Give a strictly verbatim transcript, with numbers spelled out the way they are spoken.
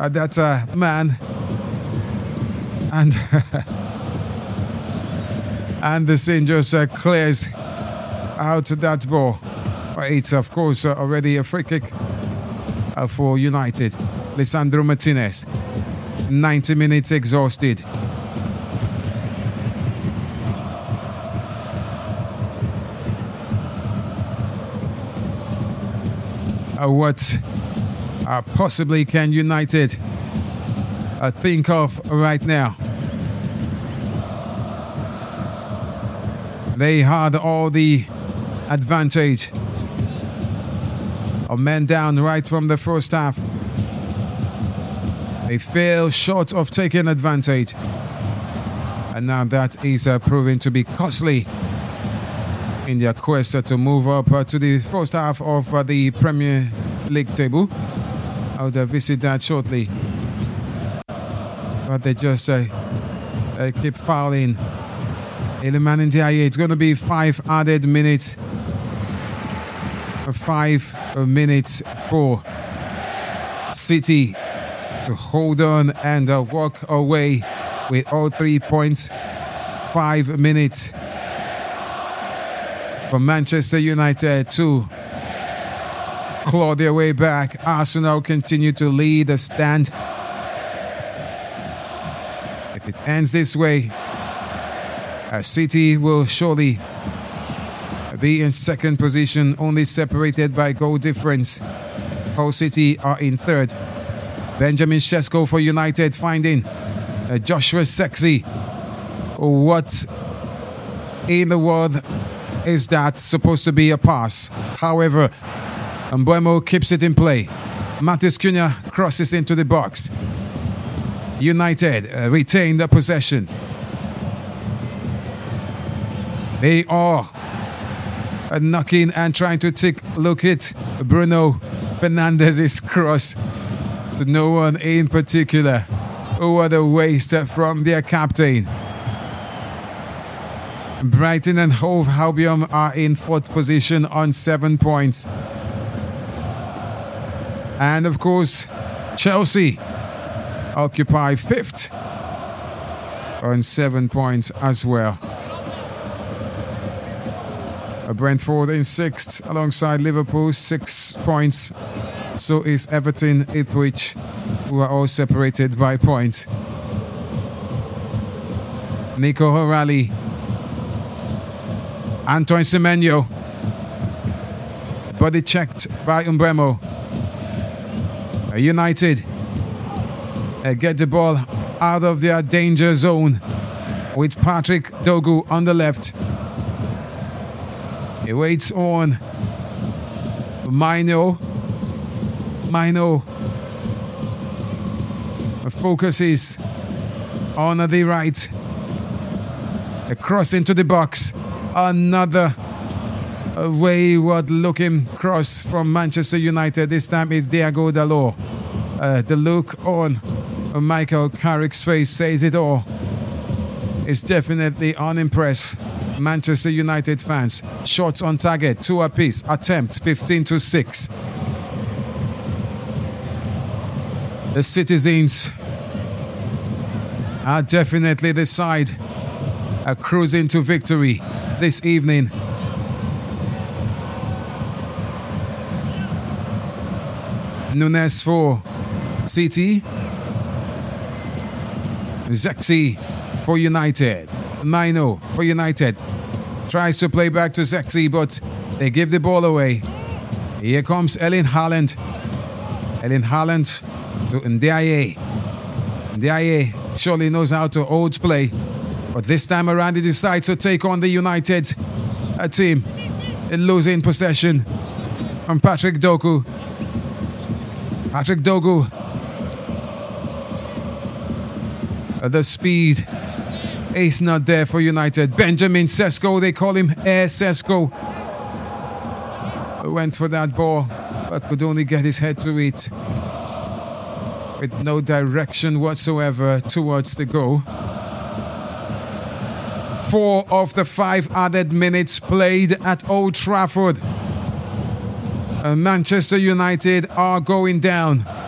uh, that uh, man. And Anderson just uh, clears out that ball. It's, of course, uh, already a free kick uh, for United. Lisandro Martinez, ninety minutes exhausted. Uh, what uh, possibly can United uh, think of right now? They had all the advantage. A man down right from the first half. They fell short of taking advantage. And now that is uh, proving to be costly in their quest uh, to move up uh, to the first half of uh, the Premier League table. I'll uh, visit that shortly. But they just uh, uh, keep fouling. Iliman Ndiaye, it's going to be five added minutes. Five minutes for City to hold on and uh, walk away with all three points. Five minutes for Manchester United to claw their way back. Arsenal continue to lead the stand. If it ends this way, uh, City will surely be in second position, only separated by goal difference. Hull City are in third. Benjamin Sesko for United finding uh, Joshua Zirkzee. What in the world is that supposed to be a pass? However, Mbeumo keeps it in play. Matheus Cunha crosses into the box. United uh, retain the possession. They are uh, knocking and trying to take a look at Bruno Fernandes's cross to no one in particular. Oh, what a waste from their captain. Brighton and Hove Albion are in fourth position on seven points. And of course, Chelsea occupy fifth on seven points as well. Brentford in sixth alongside Liverpool, six points. So is Everton, Ipswich, who are all separated by points. Nico O'Reilly, Antoine Semenyo, body checked by Mbeumo. United uh, get the ball out of their danger zone with Patrick Dogu on the left. He waits on Mino. Mino focuses on the right. A cross into the box. Another wayward looking cross from Manchester United. This time it's Diogo Dalot. Uh, the look on Michael Carrick's face says it all. It's definitely unimpressed. Manchester United fans. Shots on target, two apiece. Attempts fifteen to six. The citizens are definitely the side are cruising to victory this evening. Nunes for City. Zirkzee for United. Mino for United. Tries to play back to Zirkzee, but they give the ball away. Here comes Erling Haaland. Erling Haaland to Ndiaye. Ndiaye surely knows how to hold play, but this time around he decides to take on the United uh, team in losing possession from Patrick Dogu. Patrick Dogu. Uh, the speed is not there for United. Benjamin Sesko, they call him Air Sesko. Went for that ball, but could only get his head to it. With no direction whatsoever towards the goal. Four of the five added minutes played at Old Trafford. Uh, Manchester United are going down.